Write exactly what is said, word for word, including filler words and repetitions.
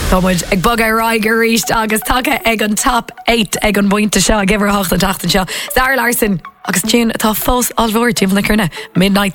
Támuid ag bag ráig ar ríist agus take ag an top eight ag an buinte seo, gibhar hocht an tatan seo. Sarah Larson agus tún atá fós alhór tíomh na crunne. Midnight